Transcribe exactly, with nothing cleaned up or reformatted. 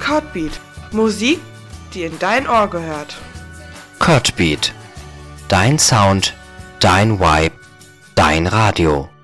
Codbeat. Musik, die in dein Ohr gehört. Codbeat. Dein Sound, dein Vibe, dein Radio.